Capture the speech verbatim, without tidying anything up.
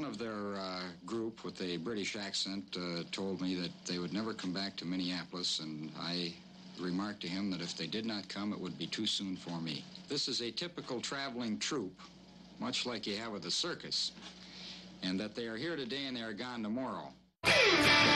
of their uh, group with a British accent uh, told me that they would never come back to Minneapolis, and I remarked to him that if they did not come, it would be too soon for me. This is a typical traveling troupe, much like you have at the circus, and that they are here today and they are gone tomorrow.